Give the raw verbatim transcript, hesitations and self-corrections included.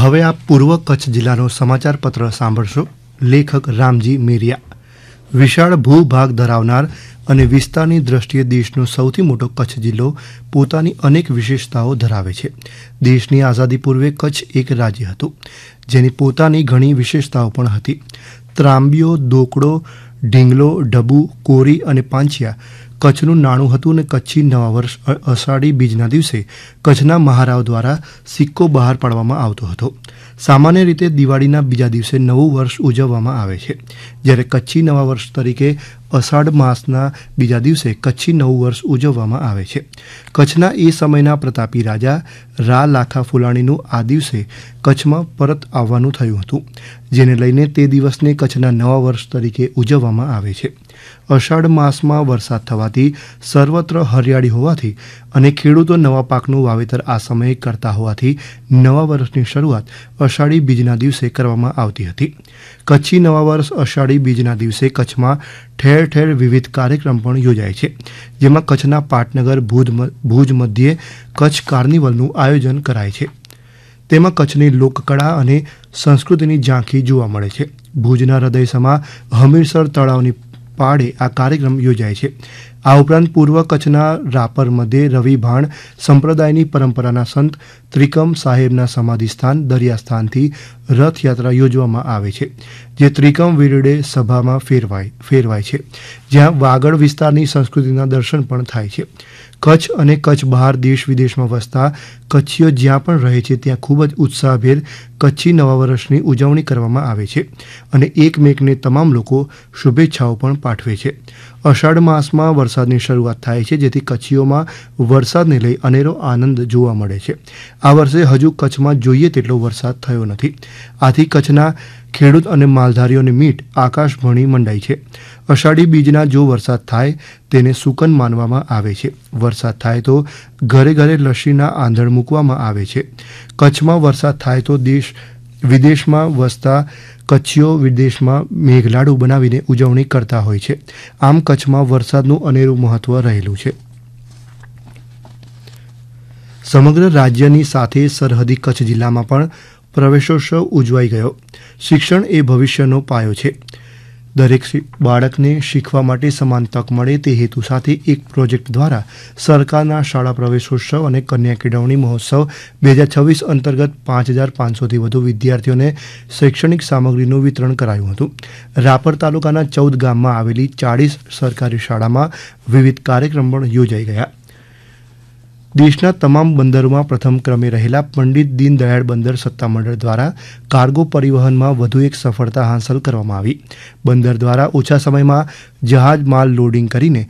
હવે આપ પૂર્વ કચ્છ જિલ્લાનો સમાચાર પત્ર સાંભળશો. લેખક રામજી મેરિયા. વિશાળ ભૂભાગ ધરાવનાર અને વિસ્તારની દ્રષ્ટિએ દેશનો સૌથી મોટો કચ્છ જિલ્લો પોતાની અનેક વિશેષતાઓ ધરાવે છે. દેશની આઝાદી પૂર્વે કચ્છ એક રાજ્ય હતું જેની પોતાની ઘણી વિશેષતાઓ પણ હતી. ત્રાંબીઓ, દોકડો, ઢીંગલો, ઢબુ, કોરી અને પાંચિયા કચ્છનું નાણું હતું અને કચ્છી નવા વર્ષ અષાઢી બીજના દિવસે કચ્છના મહારાવ દ્વારા સિક્કો બહાર પાડવામાં આવતો હતો. સામાન્ય રીતે દિવાળીના બીજા દિવસે નવું વર્ષ ઉજવવામાં આવે છે, જ્યારે કચ્છી નવા વર્ષ તરીકે અષાઢ માસના બીજા દિવસે કચ્છી નવું વર્ષ ઉજવવામાં આવે છે. કચ્છના એ સમયના પ્રતાપી રાજા રા લાખા ફુલાણીનું આ દિવસે કચ્છમાં પરત આવવાનું થયું હતું, જેને લઈને તે દિવસને કચ્છના નવા વર્ષ તરીકે ઉજવવામાં આવે છે. અષાઢ માસમાં વરસાદ થવાથી સર્વત્ર હરિયાળી હોવાથી અને ખેડૂતો નવા પાકનું વાવેતર આ સમયે કરતા હોવાથી નવા વર્ષની શરૂઆત અષાઢી બીજના દિવસે કરવામાં આવતી હતી. કચ્છી નવા વર્ષ અષાઢી બીજના દિવસે કચ્છમાં ઠેર ઠેર વિવિધ કાર્યક્રમ પણ યોજાય છે, જેમાં કચ્છના પાટનગર ભુજ મધ્યે કચ્છ કાર્નિવલનું આયોજન કરાય છે. તેમાં કચ્છની લોકકળા અને સંસ્કૃતિની ઝાંખી જોવા મળે છે. ભુજના હૃદયસમા હમીરસર તળાવની પાડે આ કાર્યક્રમ યોજાય છે. આ ઉપરાંત પૂર્વ કચ્છના રાપર મધ્યે રવિભાણ સંપ્રદાયની પરંપરાના સંત ત્રિકમ સાહેબના સમાધિસ્થાન દરિયાસ્થાનથી રથયાત્રા યોજવામાં આવે છે, જે ત્રિકમ વીરડે સભામાં ફેરવાય ફેરવાય છે, જ્યાં વાગડ વિસ્તારની સંસ્કૃતિના દર્શન પણ થાય છે. કચ્છ અને કચ્છ બહાર દેશ વિદેશમાં વસતા કચ્છીઓ જ્યાં પણ રહે છે ત્યાં ખૂબ જ ઉત્સાહભેર કચ્છી નવા વર્ષની ઉજવણી કરવામાં આવે છે અને એકમેકને તમામ લોકો શુભેચ્છાઓ પણ પાઠવે છે. અષાઢ માસમાં વરસાદની શરૂઆત થાય છે, જેથી કચ્છીઓમાં વરસાદને લઈ અનેરો આનંદ જોવા મળે છે. આ વર્ષે હજુ કચ્છમાં જોઈએ તેટલો વરસાદ થયો નથી, આથી કચ્છના ખેડૂત અને માલધારીઓની મીટ આકાશ ભણી મંડાઈ છે. અષાઢી બીજના જો વરસાદ થાય તેને સુકન માનવામાં આવે છે. વરસાદ થાય તો ઘરે ઘરે લસ્સીના આંધણ મૂકવામાં આવે છે. કચ્છમાં વરસાદ થાય તો દેશ વિદેશમાં વસતા કચ્છીઓ વિદેશમાં મેઘલાડુ બનાવીને ઉજવણી કરતા હોય છે. આમ કચ્છમાં વરસાદનું અનેરું મહત્વ રહેલું છે. સમગ્ર રાજ્યની સાથે સરહદી કચ્છ જિલ્લામાં પણ પ્રવેશોત્સવ ઉજવાઈ ગયો. શિક્ષણ એ ભવિષ્યનો પાયો છે. દરેક બાળકને શીખવા માટે સમાન તક મળે તે હેતુ સાથે એક પ્રોજેક્ટ દ્વારા સરકારના શાળા પ્રવેશોત્સવ અને કન્યા કેળવણી મહોત્સવ બે હજાર છવ્વીસ અંતર્ગત પાંચ હજાર પાંચસોથી વધુ વિદ્યાર્થીઓને શૈક્ષણિક સામગ્રીનું વિતરણ કરાયું હતું. રાપર તાલુકાના ચૌદ ગામમાં આવેલી ચાળીસ સરકારી શાળામાં વિવિધ કાર્યક્રમ પણ યોજાઈ ગયા. દેશના તમામ બંદરોમાં પ્રથમ ક્રમે રહેલા પંડિત દીનદયાળ બંદર સત્તામંડળ દ્વારા કાર્ગો પરિવહનમાં વધુ એક સફળતા હાંસલ કરવામાં આવી. બંદર દ્વારા ઓછા સમયમાં જહાજ માલ લોડિંગ કરીને